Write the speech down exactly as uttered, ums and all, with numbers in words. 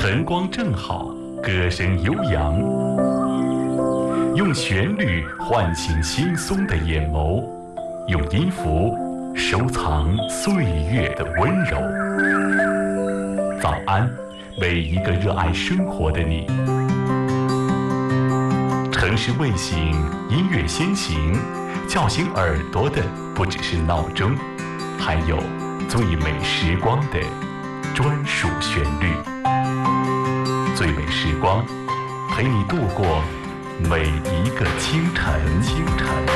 晨光正好，歌声悠扬，用旋律唤醒惺忪的眼眸，用音符收藏岁月的温柔。早安，每一个热爱生活的你。城市卫星，音乐先行，叫醒耳朵的不只是闹钟，还有最美时光的专属旋律。最美时光，陪你度过每一个清晨。清晨。